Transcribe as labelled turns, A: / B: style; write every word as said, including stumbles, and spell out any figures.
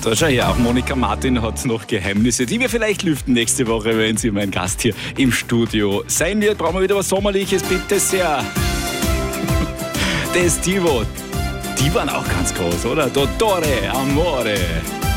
A: Da schau her, auch Monika Martin hat noch Geheimnisse, die wir vielleicht lüften nächste Woche, wenn sie mein Gast hier im Studio sein wird. Brauchen wir wieder was Sommerliches, bitte sehr. Destivo, die waren auch ganz groß, oder? Dottore, Amore.